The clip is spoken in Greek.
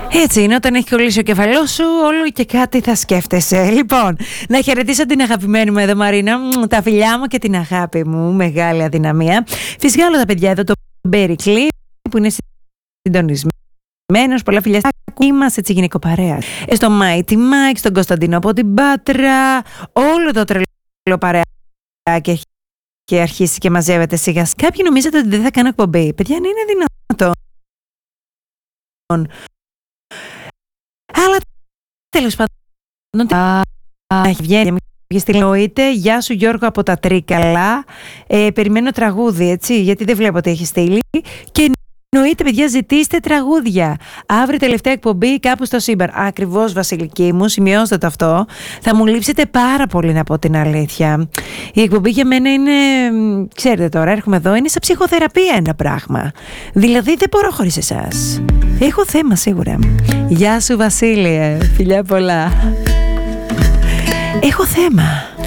Έτσι είναι, όταν έχει κολλήσει ο κεφαλός σου, όλο και κάτι θα σκέφτεσαι. Λοιπόν, να χαιρετήσω την αγαπημένη μου εδώ, Μαρίνα, τα φιλιά μου και την αγάπη μου, μεγάλη αδυναμία. Φυσικά όλα τα παιδιά εδώ, το Μπέρικλι που είναι συντονισμένος, πολλά φιλιά μας, έτσι γυναικοπαρέα. Στο Mighty Mike, στον Κωνσταντίνο από την Πάτρα, όλο το τρελό παρεάκι και αρχίσει και μαζεύεται σιγά. Κάποιοι νομίζετε ότι δεν θα κάνω εκπομπή. Παιδιά, αν είναι δυνατόν. Αλλά τέλος πάντων έχει βγαίνει. Εννοείται, γεια σου Γιώργο από τα Τρίκαλα. Περιμένω τραγούδι, έτσι, γιατί δεν βλέπω ότι έχει στείλει. Και εννοείται, παιδιά, ζητήστε τραγούδια. Αύριο τελευταία εκπομπή κάπου στο σύμπαν. Ακριβώς, Βασιλική μου, σημειώστε το αυτό. Θα μου λείψετε πάρα πολύ, να πω την αλήθεια. Η εκπομπή για μένα είναι, ξέρετε τώρα, έρχομαι εδώ, είναι σαν ψυχοθεραπεία ένα πράγμα. Δηλαδή δεν μπορώ χωρίς εσάς. Έχω θέμα σίγουρα. Γεια σου Βασίλειε, φιλιά πολλά. Έχω θέμα.